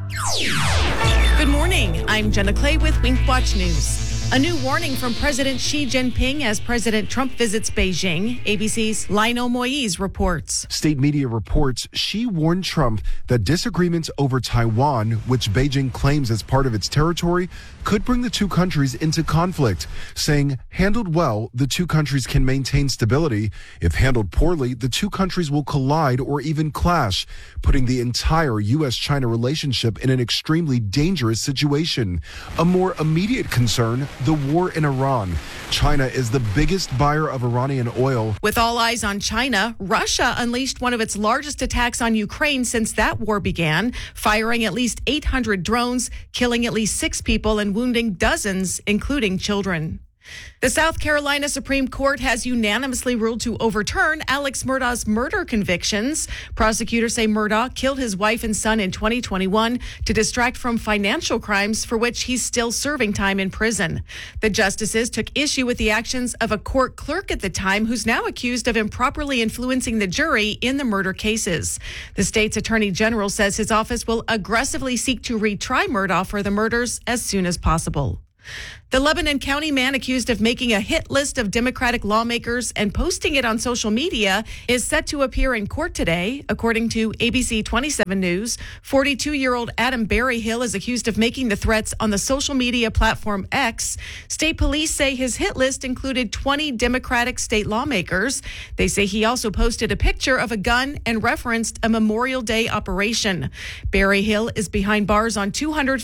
Good morning. I'm Jenna Clay with Wink Watch News. A new warning from President Xi Jinping as President Trump visits Beijing. ABC's Lionel Moise reports. State media reports Xi warned Trump that disagreements over Taiwan, which Beijing claims as part of its territory, could bring the two countries into conflict, saying, handled well, the two countries can maintain stability. If handled poorly, the two countries will collide or even clash, putting the entire U.S.-China relationship in an extremely dangerous situation. A more immediate concern, the war in Iran. China is the biggest buyer of Iranian oil. With all eyes on China, Russia unleashed one of its largest attacks on Ukraine since that war began, firing at least 800 drones, killing at least 6 people and wounding dozens, including children. The South Carolina Supreme Court has unanimously ruled to overturn Alex Murdaugh's murder convictions. Prosecutors say Murdaugh killed his wife and son in 2021 to distract from financial crimes for which he's still serving time in prison. The justices took issue with the actions of a court clerk at the time who's now accused of improperly influencing the jury in the murder cases. The state's attorney general says his office will aggressively seek to retry Murdaugh for the murders as soon as possible. The Lebanon County man accused of making a hit list of Democratic lawmakers and posting it on social media is set to appear in court today. According to ABC 27 News, 42-year-old Adam Berryhill is accused of making the threats on the social media platform X. State police say his hit list included 20 Democratic state lawmakers. They say he also posted a picture of a gun and referenced a Memorial Day operation. Berryhill is behind bars on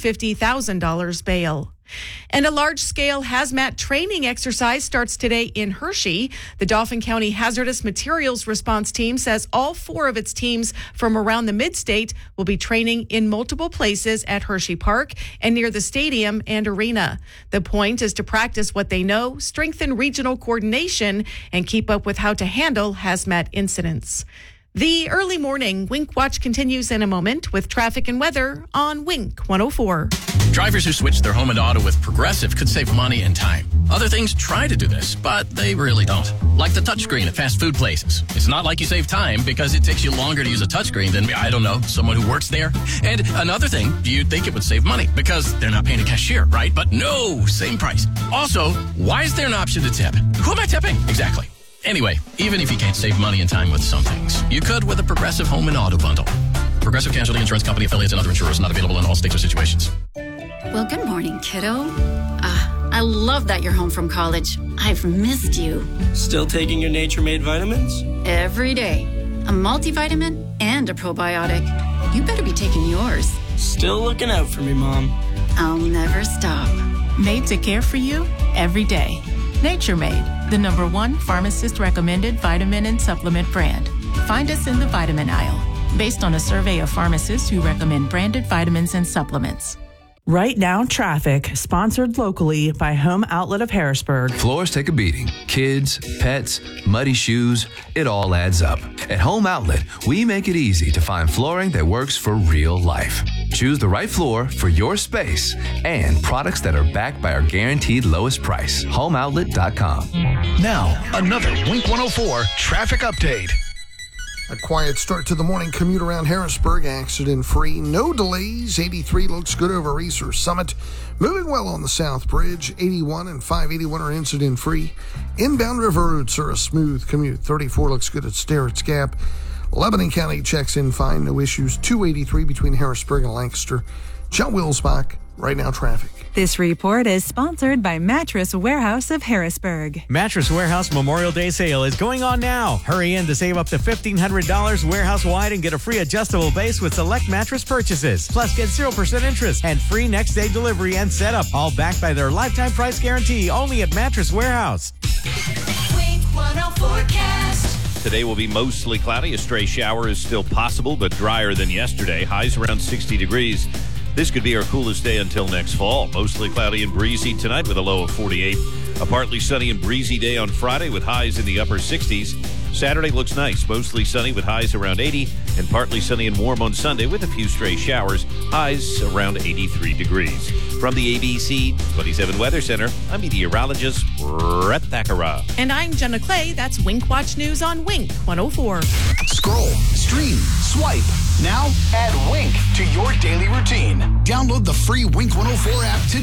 $250,000 bail. And a large-scale hazmat training exercise starts today in Hershey. The Dauphin County Hazardous Materials Response Team says all 4 of its teams from around the mid-state will be training in multiple places at Hershey Park and near the stadium and arena. The point is to practice what they know, strengthen regional coordination, and keep up with how to handle hazmat incidents. The early morning Wink Watch continues in a moment with traffic and weather on Wink 104. Drivers who switch their home and auto with Progressive could save money and time. Other things try to do this, but they really don't. Like the touchscreen at fast food places. It's not like you save time because it takes you longer to use a touchscreen than, I don't know, someone who works there. And another thing, you'd think it would save money because they're not paying a cashier, right? But no, same price. Also, why is there an option to tip? Who am I tipping? Exactly. Anyway, even if you can't save money and time with some things, you could with a Progressive Home and Auto Bundle. Progressive Casualty Insurance Company, affiliates, and other insurers not available in all states or situations. Well, good morning, kiddo. I love that you're home from college. I've missed you. Still taking your Nature Made vitamins? Every day. A multivitamin and a probiotic. You better be taking yours. Still looking out for me, Mom. I'll never stop. Made to care for you every day. Nature Made, the #1 pharmacist-recommended vitamin and supplement brand. Find us in the vitamin aisle, based on a survey of pharmacists who recommend branded vitamins and supplements. Right Now Traffic, sponsored locally by Home Outlet of Harrisburg. Floors take a beating. Kids, pets, muddy shoes, it all adds up. At Home Outlet, we make it easy to find flooring that works for real life. Choose the right floor for your space and products that are backed by our guaranteed lowest price. HomeOutlet.com. Now, another Wink 104 traffic update. A quiet start to the morning commute around Harrisburg, accident-free. No delays. 83 looks good over Reeser Summit. Moving well on the South Bridge. 81 and 581 are incident-free. Inbound river routes are a smooth commute. 34 looks good at Sterrett's Gap. Lebanon County checks in fine. No issues. 283 between Harrisburg and Lancaster. John Wilsbach, Right Now Traffic. This report is sponsored by Mattress Warehouse of Harrisburg. Mattress Warehouse Memorial Day sale is going on now. Hurry in to save up to $1,500 warehouse-wide and get a free adjustable base with select mattress purchases. Plus, get 0% interest and free next-day delivery and setup. All backed by their lifetime price guarantee only at Mattress Warehouse. Wink 104 forecast. Today will be mostly cloudy. A stray shower is still possible, but drier than yesterday. Highs around 60 degrees. This could be our coolest day until next fall. Mostly cloudy and breezy tonight with a low of 48. A partly sunny and breezy day on Friday with highs in the upper 60s. Saturday looks nice. Mostly sunny with highs around 80. And partly sunny and warm on Sunday with a few stray showers. Highs around 83 degrees. From the ABC 27 Weather Center, I'm meteorologist Brett Thakara. And I'm Jenna Clay. That's Wink Watch News on Wink 104. Scroll, stream, swipe. Now, add Wink to your daily routine. Download the free Wink 104 app today.